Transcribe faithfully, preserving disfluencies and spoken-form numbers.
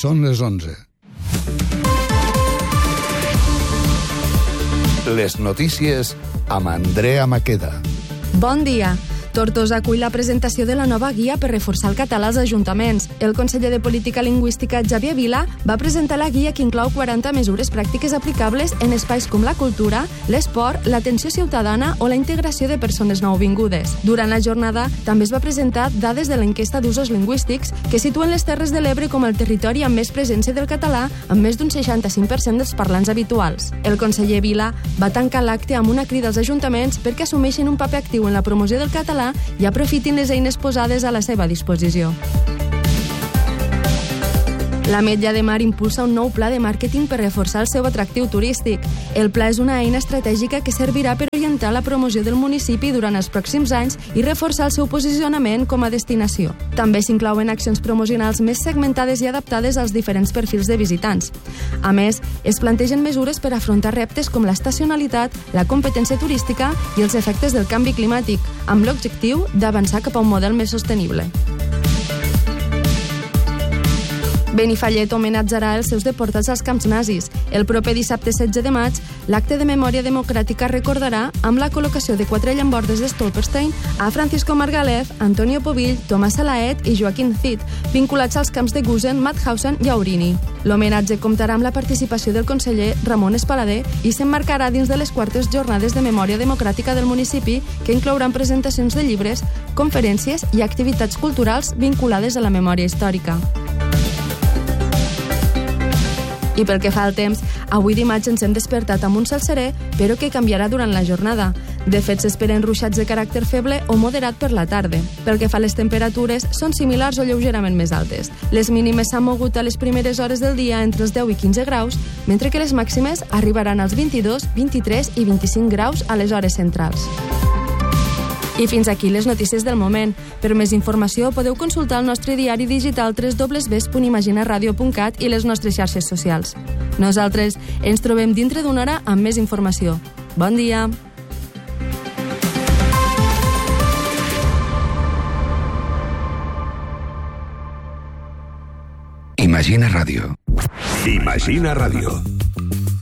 Són les onze. Les notícies amb Andrea Maqueda. Bon dia. Tortosa acull la presentació de la nova guia per reforçar el català als ajuntaments. El conseller de Política Lingüística, Xavier Vila, va presentar la guia que inclou quaranta mesures pràctiques aplicables en espais com la cultura, l'esport, l'atenció ciutadana o la integració de persones nouvingudes. Durant la jornada també es va presentar dades de l'enquesta d'usos lingüístics que situen les Terres de l'Ebre com el territori amb més presència del català, amb més d'un seixanta-cinc per cent dels parlants habituals. El conseller Vila va tancar l'acte amb una crida als ajuntaments perquè assumeixin un paper actiu en la promoció del català i aprofitin les eines posades a la seva disposició. L'Ametlla de Mar impulsa un nou pla de màrqueting per reforçar el seu atractiu turístic. El pla és una eina estratègica que servirà per orientar la promoció del municipi durant els pròxims anys i reforçar el seu posicionament com a destinació. També s'inclouen accions promocionals més segmentades i adaptades als diferents perfils de visitants. A més, es plantegen mesures per afrontar reptes com l'estacionalitat, la competència turística i els efectes del canvi climàtic, amb l'objectiu d'avançar cap a un model més sostenible. Benifallet homenatjarà els seus deportats als camps nazis. El proper dissabte setze de maig, l'acte de memòria democràtica recordarà amb la col·locació de quatre llambordes de Stolperstein a Francisco Margalef, Antonio Povill, Tomàs Salaet i Joaquim Cid, vinculats als camps de Gusen, Mauthausen i Aurini. L'homenatge comptarà amb la participació del conseller Ramon Espalader i s'emmarcarà dins de les quartes jornades de memòria democràtica del municipi, que inclouran presentacions de llibres, conferències i activitats culturals vinculades a la memòria històrica. I pel que fa al temps, avui dimarts ens hem despertat amb un cel serè, però que canviarà durant la jornada. De fet, s'esperen ruixats de caràcter feble o moderat per la tarda. Pel que fa a les temperatures, són similars o lleugerament més altes. Les mínimes s'han mogut a les primeres hores del dia entre els deu i quinze graus, mentre que les màximes arribaran als vint-i-dos, vint-i-tres i vint-i-cinc graus a les hores centrals. I fins aquí les notícies del moment. Per més informació podeu consultar el nostre diari digital w w w punt imaginaradio punt cat i les nostres xarxes socials. Nosaltres ens trobem dintre d'una hora amb més informació. Bon dia! Imagina Ràdio. Imagina Ràdio.